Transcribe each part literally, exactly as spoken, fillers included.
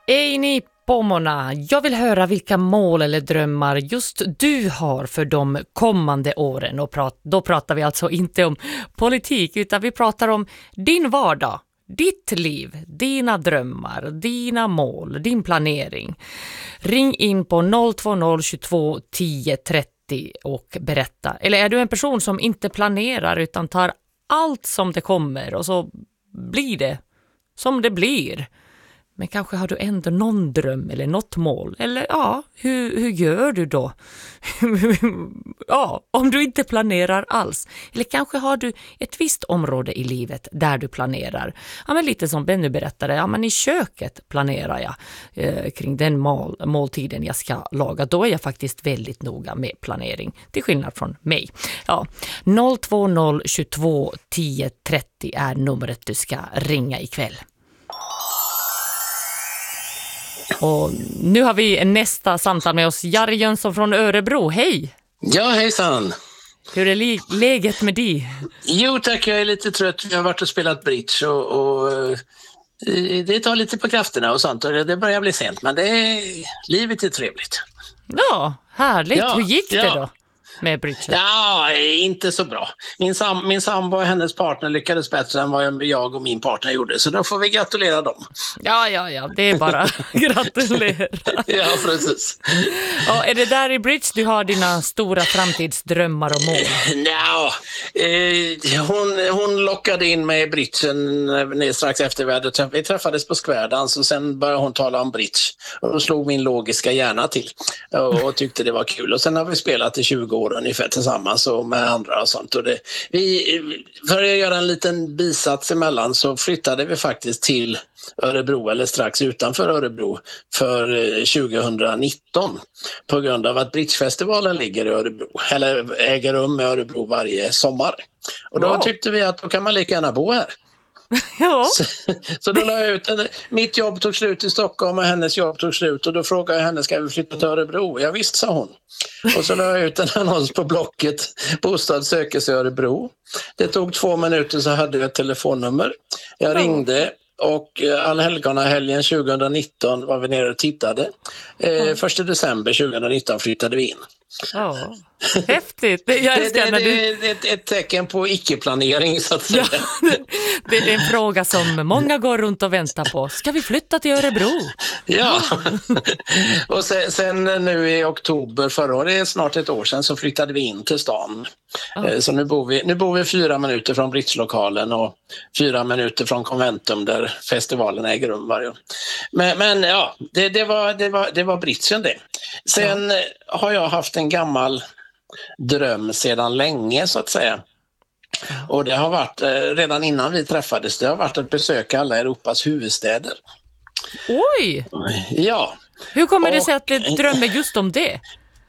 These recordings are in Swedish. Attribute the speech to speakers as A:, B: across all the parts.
A: Hej ni Pomona, jag vill höra vilka mål eller drömmar just du har för de kommande åren. Och prat- då pratar vi alltså inte om politik utan vi pratar om din vardag, ditt liv, dina drömmar, dina mål, din planering. Ring in på noll två noll tjugotvå tio trettio och berätta. Eller är du en person som inte planerar utan tar allt som det kommer och så blir det som det blir? Men kanske har du ändå någon dröm eller något mål. Eller ja, hur, hur gör du då? Ja, om du inte planerar alls. Eller kanske har du ett visst område i livet där du planerar. Ja, men lite som Benny berättade. Ja, men i köket planerar jag eh, kring den mål, måltiden jag ska laga. Då är jag faktiskt väldigt noga med planering. Till skillnad från mig. Ja, noll två noll tjugotvå tio trettio är numret du ska ringa ikväll. Och nu har vi nästa samtal med oss, Jari Jönsson från Örebro. Hej!
B: Ja, hejsan!
A: Hur är li- läget med dig?
B: Jo tack, jag är lite trött. Jag har varit och spelat bridge och, och eh, det tar lite på krafterna och sånt. Och det börjar bli sent, men det är, livet är trevligt.
A: Ja, härligt.
B: Ja,
A: Hur gick det
B: ja.
A: då med bridge?
B: Ja, inte så bra. Min, sam, min sambo och hennes partner lyckades bättre än vad jag och min partner gjorde. Så då får vi gratulera dem.
A: Ja, ja, ja. Det är bara gratulera.
B: Ja, precis.
A: Ja, är det där i bridge du har dina stora framtidsdrömmar och mål?
B: Nja, eh, hon, hon lockade in mig i bridgen strax efter vi hade träff- vi träffades på Skvärdans och sen började hon tala om bridge. Och då slog min logiska hjärna till och, och tyckte det var kul. Och sen har vi spelat i tjugo år ungefär tillsammans och med andra och sånt. Och det, vi, för att göra en liten bisats emellan så flyttade vi faktiskt till Örebro eller strax utanför Örebro för tjugonitton på grund av att bridgefestivalen ligger i Örebro eller äger rum i Örebro varje sommar. Och då
A: Wow.
B: tyckte vi att då kan man lika gärna bo här.
A: Ja.
B: Så, så då la jag ut, mitt jobb tog slut i Stockholm och hennes jobb tog slut och då frågade jag henne, ska vi flytta till Örebro? Ja visst, sa hon. Och så la jag ut en annons på Blocket, bostad sökes i Örebro. Det tog två minuter så hade jag ett telefonnummer. Jag ringde och allhelgona helgen tjugonitton var vi nere och tittade. Eh, första december tjugonitton flyttade vi in.
A: Ja, häftigt. Jag
B: Det,
A: älskar
B: det,
A: när
B: det,
A: du...
B: det är ett, ett tecken på icke-planering så att säga.
A: Ja, det är en fråga som många går runt och väntar på. Ska vi flytta till Örebro?
B: Ja, och sen, sen nu i oktober förra året, det är snart ett år sedan, så flyttade vi in till stan.
A: Ja.
B: Så nu bor vi, nu bor vi fyra minuter från bridgelokalen och fyra minuter från Conventum där festivalen äger rum varje år. Men, men ja, det, det var, det var, det var bridgen det. Sen ja. har jag haft en gammal dröm sedan länge så att säga. Och det har varit, redan innan vi träffades, det har varit att besöka alla Europas huvudstäder.
A: Oj!
B: Ja.
A: Hur kommer det
B: och,
A: sig att du drömmer just om det?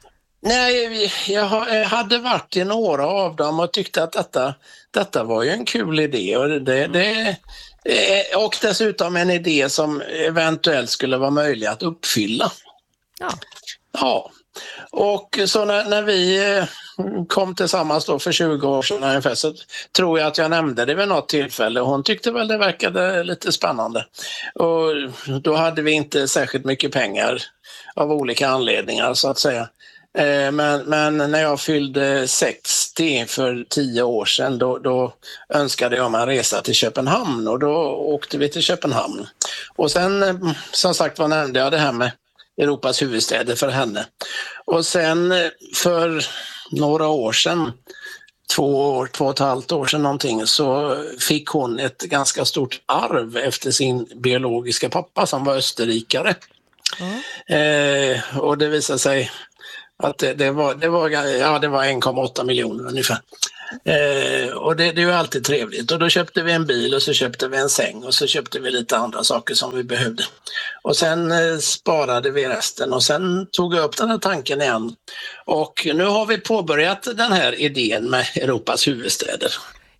B: Nej, jag hade varit i några av dem och tyckte att detta, detta var ju en kul idé. Och, det, det, och dessutom en idé som eventuellt skulle vara möjlig att uppfylla.
A: Ja.
B: Ja. Och så när, när vi kom tillsammans då för tjugo år sedan ungefär, så tror jag att jag nämnde det vid något tillfälle. Hon tyckte väl det verkade lite spännande. Och då hade vi inte särskilt mycket pengar av olika anledningar så att säga. Men, men när jag fyllde sextio för tio år sedan då, då önskade jag mig en resa till Köpenhamn och då åkte vi till Köpenhamn. Och sen som sagt vad nämnde jag det här med Europas huvudstäder för henne. Och sen för några år sedan, två år, två och ett halvt år sedan någonting, så fick hon ett ganska stort arv efter sin biologiska pappa som var österrikare. Mm. Eh, och det visade sig att det, det var, det var, ja, det var en komma åtta miljoner ungefär. Eh, och det, det är ju alltid trevligt. Och då köpte vi en bil och så köpte vi en säng och så köpte vi lite andra saker som vi behövde. Och sen eh, sparade vi resten och sen tog jag upp den här tanken igen. Och nu har vi påbörjat den här idén med Europas huvudstäder.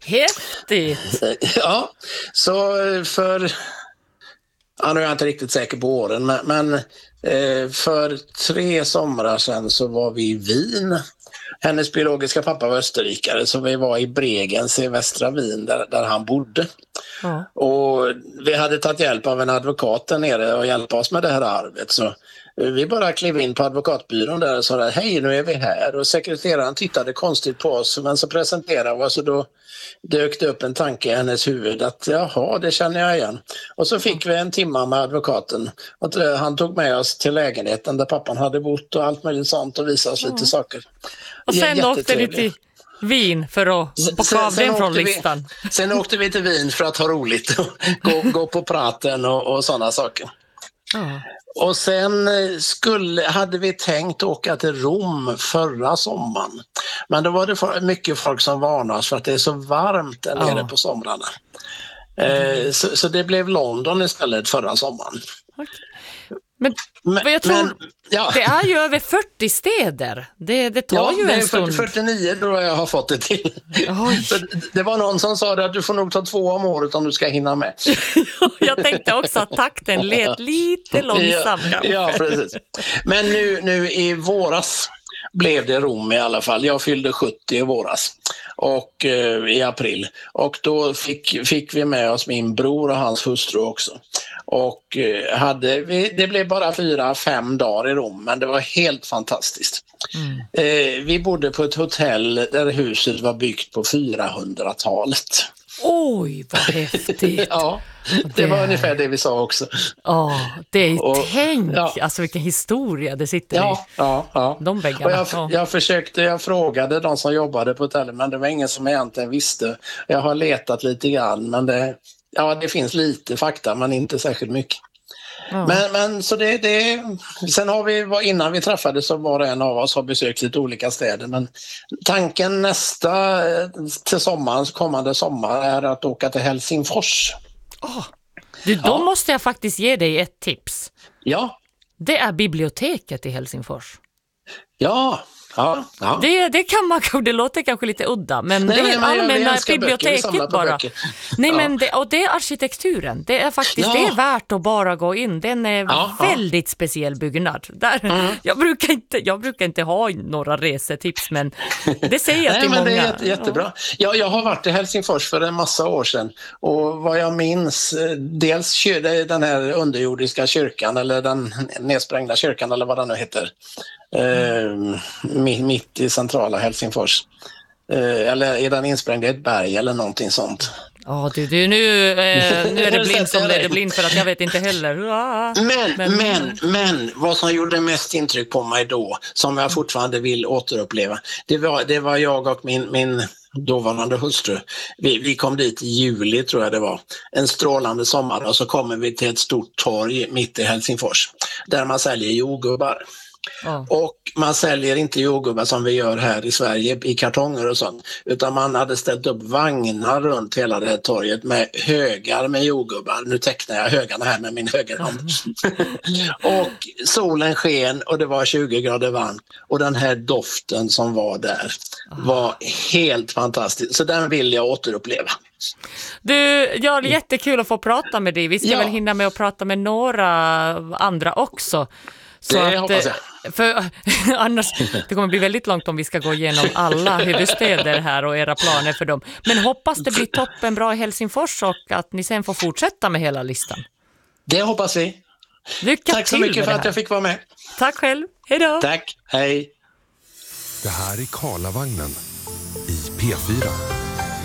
A: Häftigt!
B: Ja, så för... Ja, nu är jag inte riktigt säker på åren, men, men eh, för tre somrar sedan så var vi i Wien. Hennes biologiska pappa var österrikare så vi var i Bregenz i västra Wien där, där han bodde. Ja. Och vi hade tagit hjälp av en advokat där nere och hjälpa oss med det här arvet. Så vi bara klev in på advokatbyrån där och sa hej, nu är vi här. Och sekreteraren tittade konstigt på oss, men så presenterade vi oss och då dök det upp en tanke i hennes huvud att jaha, det känner jag igen. Och så fick vi en timma med advokaten. Och han tog med oss till lägenheten där pappan hade bott och allt möjligt sånt och visade oss ja. lite saker.
A: Och sen åkte ni till Wien för att bocka av den från listan.
B: Vi, sen åkte vi till Wien för att ha roligt och gå, gå på praten och, och sådana saker. Ja. Och sen skulle, hade vi tänkt åka till Rom förra sommaren. Men då var det mycket folk som varnade oss för att det är så varmt där nere ja. på somrarna. Mm. Eh, så, så det blev London istället förra sommaren.
A: Okay. Men, men jag tror, men, ja. det är ju över fyrtio städer. Det, det tar
B: ja,
A: ju
B: det
A: en
B: är
A: stund.
B: fyrtionio då jag har fått det till. Så det var någon som sa det att du får nog ta två om året om du ska hinna med.
A: Jag tänkte också att takten lät lite långsam.
B: Ja, ja, precis. Men nu, nu i våras blev det Rom i alla fall. Jag fyllde sjuttio i våras och eh, i april. Och då fick, fick vi med oss min bror och hans hustru också. Och eh, hade vi, det blev bara fyra, fem dagar i Rom, men det var helt fantastiskt. Mm. Eh, vi bodde på ett hotell där huset var byggt på fyrahundratalet.
A: Oj, vad häftigt!
B: Ja, det var ungefär det vi sa också.
A: Ja, det är ju
B: och,
A: tänk,
B: ja.
A: alltså vilken historia det sitter
B: ja,
A: i.
B: Ja, ja.
A: De väggarna.
B: Och jag,
A: ja.
B: jag försökte, jag frågade de som jobbade på hotellet, men det var ingen som egentligen visste. Jag har letat lite grann, men det, ja, det finns lite fakta, men inte särskilt mycket. Ja. Men, men så det, det, sen har vi, innan vi träffades så var det en av oss har besökt lite olika städer, men tanken nästa till sommaren, kommande sommar är att åka till Helsingfors.
A: Oh, du, då ja. måste jag faktiskt ge dig ett tips.
B: Ja.
A: Det är biblioteket i Helsingfors.
B: Ja. Ja, ja.
A: Det, det kan man, det låter kanske lite udda, men Nej, det är allmänna biblioteket bara. Nej, ja. men det, och det är arkitekturen. Det är faktiskt ja. det är värt att bara gå in. Den är ja, väldigt ja. speciell byggnad. Där, mm. jag, brukar inte, jag brukar inte ha några resetips, men det säger jag till
B: Nej,
A: många.
B: Men det är jätte, jättebra. Ja, jag har varit i Helsingfors för en massa år sedan och vad jag minns, dels den här underjordiska kyrkan eller den nedsprängda kyrkan eller vad den nu heter. Mm. Mitt i centrala Helsingfors. Eller är den insprängd i ett berg eller någonting sånt?
A: Ja, du, du nu, eh, nu är det blind som leder blind för att jag vet inte heller.
B: Men, men, men, men vad som gjorde mest intryck på mig då, som jag fortfarande vill återuppleva, det var, det var jag och min, min dåvarande hustru. Vi, vi kom dit i juli tror jag det var. En strålande sommar och så kommer vi till ett stort torg mitt i Helsingfors där man säljer jordgubbar. Ja. Och man säljer inte jordgubbar som vi gör här i Sverige i kartonger och sånt, utan man hade ställt upp vagnar runt hela det här torget med högar med jordgubbar. Nu tecknar jag högarna här med min högerhand. Mm. Och solen sken och det var tjugo grader varmt och den här doften som var där var helt fantastisk. Så den vill jag återuppleva.
A: Du, ja, det är jättekul att få prata med dig. Vi ska ja. väl hinna med att prata med några andra också. Så
B: det
A: att,
B: hoppas jag.
A: För annars, det kommer bli väldigt långt om vi ska gå igenom alla huvudstäder här och era planer för dem. Men hoppas det blir toppen bra i Helsingfors och att ni sen får fortsätta med hela listan.
B: Det hoppas vi.
A: Lycka
B: Tack så mycket för att jag fick vara med.
A: Tack själv. Hej då.
B: Tack. Hej.
C: Det här är Karlavagnen i P fyra.